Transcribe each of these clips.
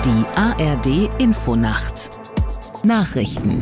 Die ARD Infonacht Nachrichten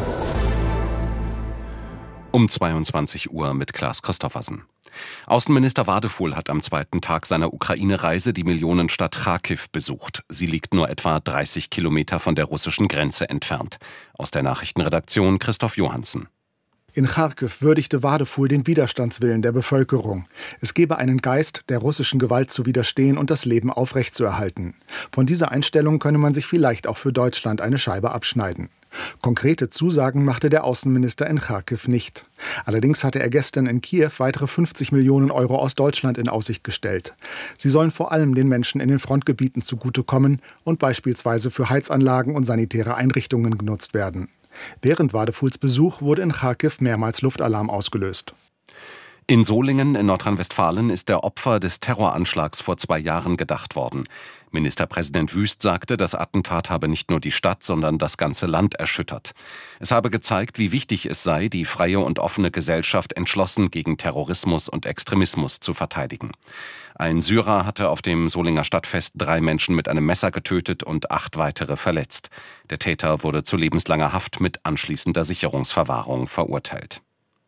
Um 22 Uhr mit Klaas Christoffersen. Außenminister Wadefuhl hat am zweiten Tag seiner Ukraine-Reise die Millionenstadt Charkiw besucht. Sie liegt nur etwa 30 Kilometer von der russischen Grenze entfernt. Aus der Nachrichtenredaktion Christoph Johansen. In Charkiw würdigte Wadefuhl den Widerstandswillen der Bevölkerung. Es gebe einen Geist, der russischen Gewalt zu widerstehen und das Leben aufrechtzuerhalten. Von dieser Einstellung könne man sich vielleicht auch für Deutschland eine Scheibe abschneiden. Konkrete Zusagen machte der Außenminister in Charkiw nicht. Allerdings hatte er gestern in Kiew weitere 50 Millionen Euro aus Deutschland in Aussicht gestellt. Sie sollen vor allem den Menschen in den Frontgebieten zugutekommen und beispielsweise für Heizanlagen und sanitäre Einrichtungen genutzt werden. Während Wadefuhls Besuch wurde in Charkiw mehrmals Luftalarm ausgelöst. In Solingen in Nordrhein-Westfalen ist der Opfer des Terroranschlags vor 2 Jahren gedacht worden. Ministerpräsident Wüst sagte, das Attentat habe nicht nur die Stadt, sondern das ganze Land erschüttert. Es habe gezeigt, wie wichtig es sei, die freie und offene Gesellschaft entschlossen gegen Terrorismus und Extremismus zu verteidigen. Ein Syrer hatte auf dem Solinger Stadtfest 3 Menschen mit einem Messer getötet und 8 weitere verletzt. Der Täter wurde zu lebenslanger Haft mit anschließender Sicherungsverwahrung verurteilt.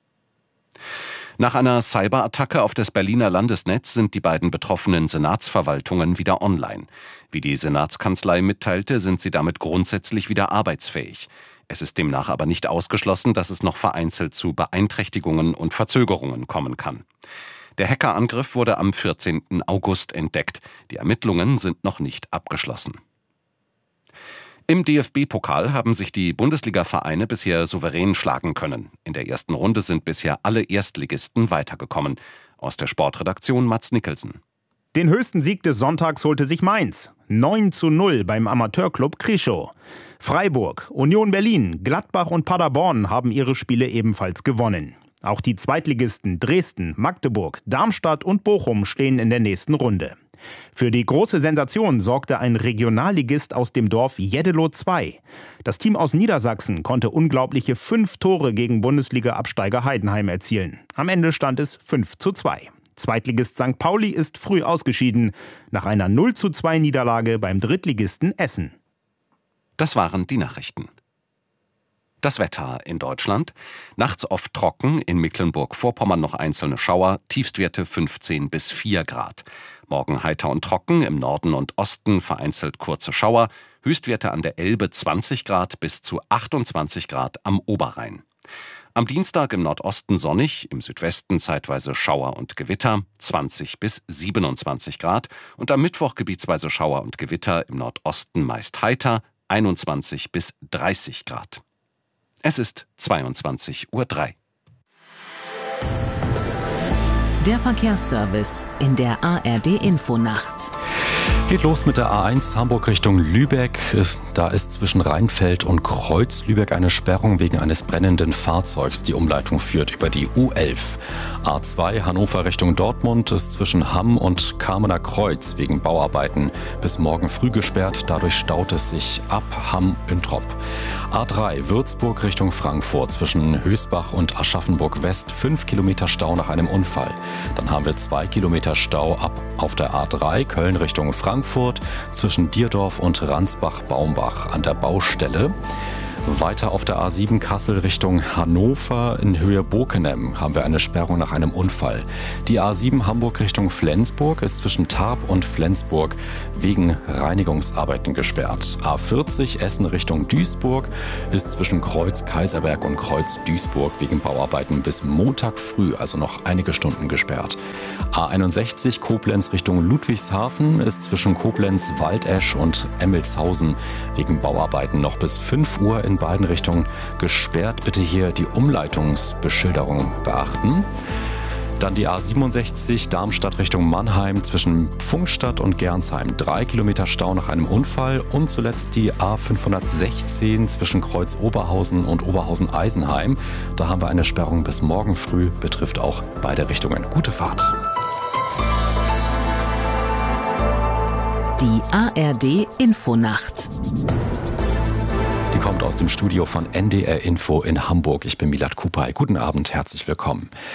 Nach einer Cyberattacke auf das Berliner Landesnetz sind die beiden betroffenen Senatsverwaltungen wieder online. Wie die Senatskanzlei mitteilte, sind sie damit grundsätzlich wieder arbeitsfähig. Es ist demnach aber nicht ausgeschlossen, dass es noch vereinzelt zu Beeinträchtigungen und Verzögerungen kommen kann. Der Hackerangriff wurde am 14. August entdeckt. Die Ermittlungen sind noch nicht abgeschlossen. Im DFB-Pokal haben sich die Bundesliga-Vereine bisher souverän schlagen können. In der ersten Runde sind bisher alle Erstligisten weitergekommen. Aus der Sportredaktion Mats Nicholson. Den höchsten Sieg des Sonntags holte sich Mainz. 9:0 beim Amateurclub Krischow. Freiburg, Union Berlin, Gladbach und Paderborn haben ihre Spiele ebenfalls gewonnen. Auch die Zweitligisten Dresden, Magdeburg, Darmstadt und Bochum stehen in der nächsten Runde. Für die große Sensation sorgte ein Regionalligist aus dem Dorf Jeddelo 2. Das Team aus Niedersachsen konnte unglaubliche 5 Tore gegen Bundesliga-Absteiger Heidenheim erzielen. Am Ende stand es 5:2. Zweitligist St. Pauli ist früh ausgeschieden, nach einer 0:2 Niederlage beim Drittligisten Essen. Das waren die Nachrichten. Das Wetter in Deutschland. Nachts oft trocken, in Mecklenburg-Vorpommern noch einzelne Schauer, Tiefstwerte 15 bis 4 Grad. Morgen heiter und trocken, im Norden und Osten vereinzelt kurze Schauer, Höchstwerte an der Elbe 20 Grad bis zu 28 Grad am Oberrhein. Am Dienstag im Nordosten sonnig, im Südwesten zeitweise Schauer und Gewitter, 20 bis 27 Grad und am Mittwoch gebietsweise Schauer und Gewitter, im Nordosten meist heiter, 21 bis 30 Grad. Es ist 22:03 Uhr. Der Verkehrsservice in der ARD Infonacht. Geht los mit der A1 Hamburg Richtung Lübeck. Da ist zwischen Rheinfeld und Kreuz-Lübeck eine Sperrung wegen eines brennenden Fahrzeugs. Die Umleitung führt über die U11. A2 Hannover Richtung Dortmund ist zwischen Hamm und Kamener Kreuz wegen Bauarbeiten bis morgen früh gesperrt. Dadurch staut es sich ab Hamm-Üntrop. A3 Würzburg Richtung Frankfurt zwischen Hösbach und Aschaffenburg West 5 Kilometer Stau nach einem Unfall. Dann haben wir 2 Kilometer Stau ab auf der A3 Köln Richtung Frankfurt zwischen Dierdorf und Ransbach-Baumbach an der Baustelle. Weiter auf der A7 Kassel Richtung Hannover in Höhe Bokenem haben wir eine Sperrung nach einem Unfall. Die A7 Hamburg Richtung Flensburg ist zwischen Tarp und Flensburg wegen Reinigungsarbeiten gesperrt. A40 Essen Richtung Duisburg ist zwischen Kreuz Kaiserberg und Kreuz Duisburg wegen Bauarbeiten bis Montag früh, also noch einige Stunden gesperrt. A61 Koblenz Richtung Ludwigshafen ist zwischen Koblenz, Waldesch und Emmelshausen wegen Bauarbeiten noch bis 5 Uhr in beiden Richtungen gesperrt. Bitte hier die Umleitungsbeschilderung beachten. Dann die A67 Darmstadt Richtung Mannheim zwischen Pfungstadt und Gernsheim. 3 Kilometer Stau nach einem Unfall. Und zuletzt die A516 zwischen Kreuz Oberhausen und Oberhausen-Eisenheim. Da haben wir eine Sperrung bis morgen früh, betrifft auch beide Richtungen. Gute Fahrt. Die ARD Infonacht. Die kommt aus dem Studio von NDR Info in Hamburg. Ich bin Milad Kupay. Guten Abend, herzlich willkommen.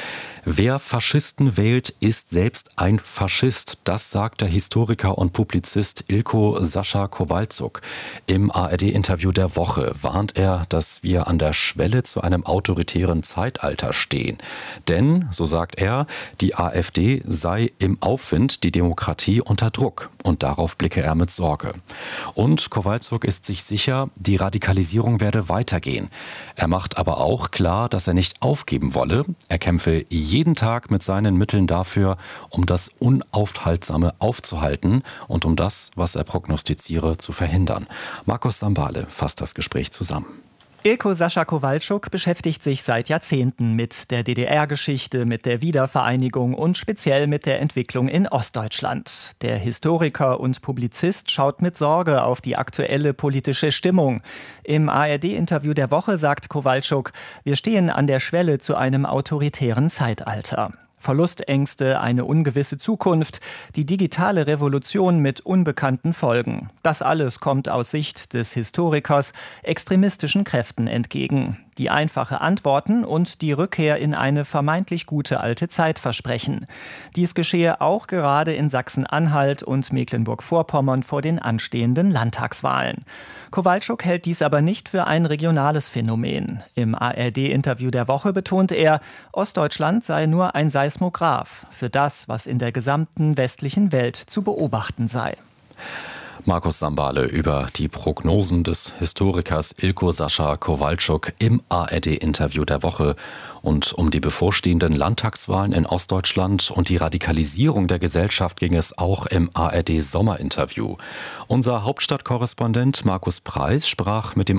Wer Faschisten wählt, ist selbst ein Faschist. Das sagt der Historiker und Publizist Ilko Sascha Kowalczuk. Im ARD-Interview der Woche warnt er, dass wir an der Schwelle zu einem autoritären Zeitalter stehen. Denn, so sagt er, die AfD sei im Aufwind, die Demokratie unter Druck. Und darauf blicke er mit Sorge. Und Kowalczuk ist sich sicher, die Radikalisierung werde weitergehen. Er macht aber auch klar, dass er nicht aufgeben wolle. Er kämpfe jeden Tag mit seinen Mitteln dafür, um das Unaufhaltsame aufzuhalten und um das, was er prognostiziere, zu verhindern. Markus Sambale fasst das Gespräch zusammen. Ilko Sascha Kowalczuk beschäftigt sich seit Jahrzehnten mit der DDR-Geschichte, mit der Wiedervereinigung und speziell mit der Entwicklung in Ostdeutschland. Der Historiker und Publizist schaut mit Sorge auf die aktuelle politische Stimmung. Im ARD-Interview der Woche sagt Kowalczuk, wir stehen an der Schwelle zu einem autoritären Zeitalter. Verlustängste, eine ungewisse Zukunft, die digitale Revolution mit unbekannten Folgen. Das alles kommt aus Sicht des Historikers extremistischen Kräften entgegen, die einfache Antworten und die Rückkehr in eine vermeintlich gute alte Zeit versprechen. Dies geschehe auch gerade in Sachsen-Anhalt und Mecklenburg-Vorpommern vor den anstehenden Landtagswahlen. Kowalczuk hält dies aber nicht für ein regionales Phänomen. Im ARD-Interview der Woche betont er, Ostdeutschland sei nur ein Seismograph für das, was in der gesamten westlichen Welt zu beobachten sei. Markus Sambale über die Prognosen des Historikers Ilko Sascha Kowalczuk im ARD-Interview der Woche. Und um die bevorstehenden Landtagswahlen in Ostdeutschland und die Radikalisierung der Gesellschaft ging es auch im ARD-Sommerinterview. Unser Hauptstadtkorrespondent Markus Preis sprach mit dem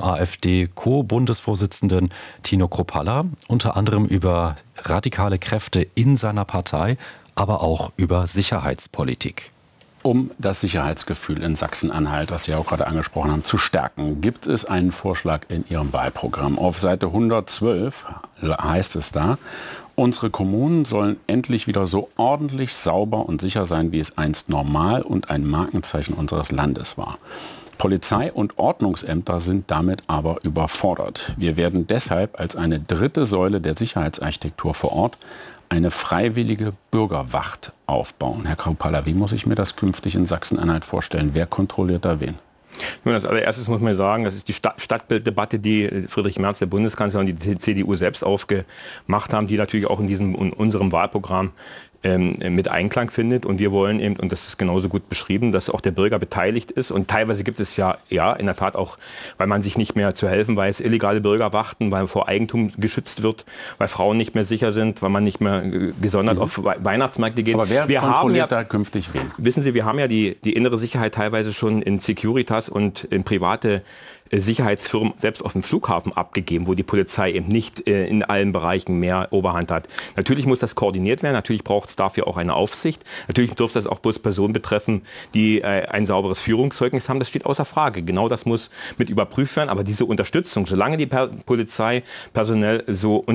AfD-Co-Bundesvorsitzenden Tino Kruppalla unter anderem über radikale Kräfte in seiner Partei, aber auch über Sicherheitspolitik. Um das Sicherheitsgefühl in Sachsen-Anhalt, das Sie auch gerade angesprochen haben, zu stärken, gibt es einen Vorschlag in Ihrem Wahlprogramm. Auf Seite 112 heißt es da, unsere Kommunen sollen endlich wieder so ordentlich, sauber und sicher sein, wie es einst normal und ein Markenzeichen unseres Landes war. Polizei und Ordnungsämter sind damit aber überfordert. Wir werden deshalb als eine dritte Säule der Sicherheitsarchitektur vor Ort eine freiwillige Bürgerwacht aufbauen. Herr Kruppalla, wie muss ich mir das künftig in Sachsen-Anhalt vorstellen? Wer kontrolliert da wen? Nun, als allererstes muss man sagen, das ist die Stadtbilddebatte, die Friedrich Merz, der Bundeskanzler, und die CDU selbst aufgemacht haben, die natürlich auch in unserem Wahlprogramm mit Einklang findet. Und wir wollen eben, und das ist genauso gut beschrieben, dass auch der Bürger beteiligt ist. Und teilweise gibt es ja in der Tat auch, weil man sich nicht mehr zu helfen weiß, illegale Bürgerwachten, weil vor Eigentum geschützt wird, weil Frauen nicht mehr sicher sind, weil man nicht mehr gesondert auf Weihnachtsmärkte geht. Aber wer kontrolliert da künftig wen? Wissen Sie, wir haben ja die innere Sicherheit teilweise schon in Securitas und in private Sicherheitsfirmen selbst auf dem Flughafen abgegeben, wo die Polizei eben nicht in allen Bereichen mehr Oberhand hat. Natürlich muss das koordiniert werden, natürlich braucht es dafür auch eine Aufsicht. Natürlich dürfte das auch bloß Personen betreffen, die ein sauberes Führungszeugnis haben. Das steht außer Frage. Genau das muss mit überprüft werden. Aber diese Unterstützung, solange die Polizei personell so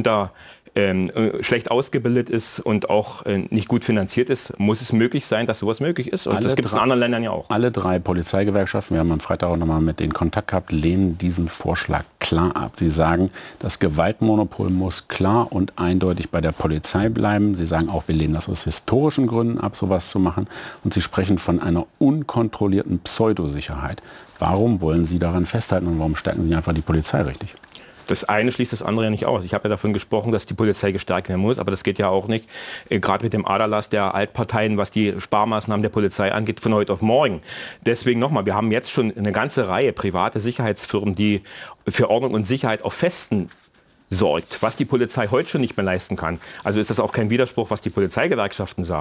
schlecht ausgebildet ist und auch nicht gut finanziert ist, muss es möglich sein, dass sowas möglich ist. Und das gibt es in anderen Ländern ja auch. Alle drei Polizeigewerkschaften, wir haben am Freitag auch nochmal mit denen Kontakt gehabt, lehnen diesen Vorschlag klar ab. Sie sagen, das Gewaltmonopol muss klar und eindeutig bei der Polizei bleiben. Sie sagen auch, wir lehnen das aus historischen Gründen ab, sowas zu machen. Und Sie sprechen von einer unkontrollierten Pseudosicherheit. Warum wollen Sie daran festhalten und warum stärken Sie einfach die Polizei richtig? Das eine schließt das andere ja nicht aus. Ich habe ja davon gesprochen, dass die Polizei gestärkt werden muss, aber das geht ja auch nicht, gerade mit dem Aderlass der Altparteien, was die Sparmaßnahmen der Polizei angeht, von heute auf morgen. Deswegen nochmal, wir haben jetzt schon eine ganze Reihe private Sicherheitsfirmen, die für Ordnung und Sicherheit auf Festen sorgt, was die Polizei heute schon nicht mehr leisten kann. Also ist das auch kein Widerspruch, was die Polizeigewerkschaften sagen.